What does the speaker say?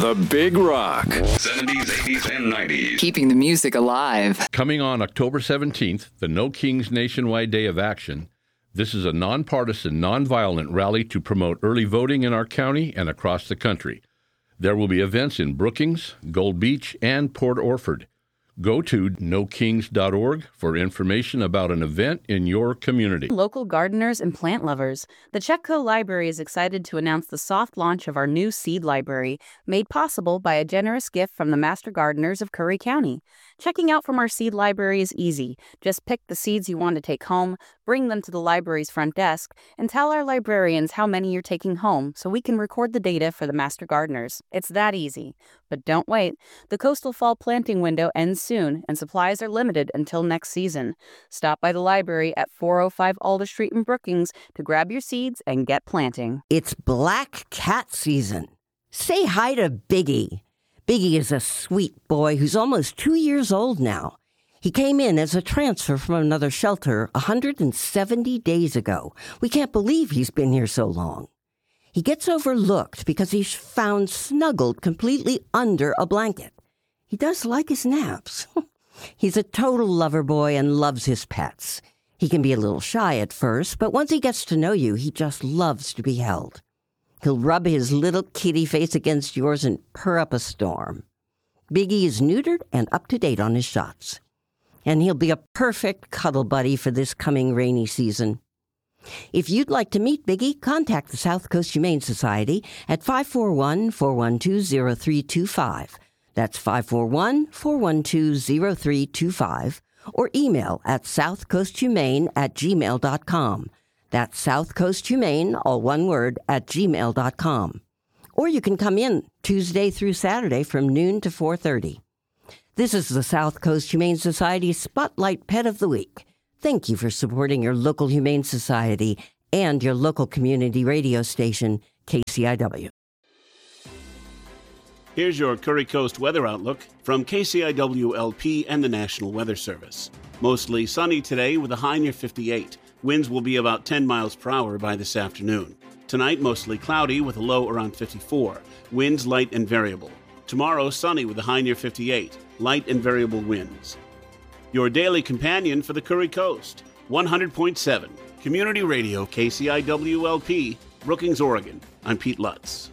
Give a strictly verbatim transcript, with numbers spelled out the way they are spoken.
The Big Rock. seventies, eighties, and nineties. Keeping the music alive. Coming on October seventeenth, the No Kings Nationwide Day of Action. This is a nonpartisan, nonviolent rally to promote early voting in our county and across the country. There will be events in Brookings, Gold Beach, and Port Orford. Go to no kings dot org for information about an event in your community. Local gardeners and plant lovers, the Chetco Library is excited to announce the soft launch of our new seed library, made possible by a generous gift from the Master Gardeners of Curry County. Checking out from our seed library is easy. Just pick the seeds you want to take home, bring them to the library's front desk, and tell our librarians how many you're taking home so we can record the data for the Master Gardeners. It's that easy. But don't wait. The coastal fall planting window ends soon, and supplies are limited until next season. Stop by the library at four oh five Alder Street in Brookings to grab your seeds and get planting. It's Black Cat season. Say hi to Biggie. Biggie is a sweet boy who's almost two years old now. He came in as a transfer from another shelter one hundred seventy days ago. We can't believe he's been here so long. He gets overlooked because he's found snuggled completely under a blanket. He does like his naps. He's a total lover boy and loves his pets. He can be a little shy at first, but once he gets to know you, he just loves to be held. He'll rub his little kitty face against yours and purr up a storm. Biggie is neutered and up to date on his shots. And he'll be a perfect cuddle buddy for this coming rainy season. If you'd like to meet Biggie, contact the South Coast Humane Society at five four one, four one two, zero three two five. That's five four one, four one two, zero three two five. Or email at southcoasthumane at gmail dot com. That's southcoasthumane, all one word, at gmail dot com. Or you can come in Tuesday through Saturday from noon to four thirty. This is the South Coast Humane Society Spotlight Pet of the Week. Thank you for supporting your local Humane Society and your local community radio station, K C I W. Here's your Curry Coast weather outlook from K C I W L P and the National Weather Service. Mostly sunny today with a high near fifty-eight. Winds will be about ten miles per hour by this afternoon. Tonight, mostly cloudy with a low around fifty-four. Winds light and variable. Tomorrow, sunny with a high near fifty-eight. Light and variable winds. Your daily companion for the Curry Coast, one hundred point seven. Community Radio, K C I W L P, Brookings, Oregon. I'm Pete Lutz.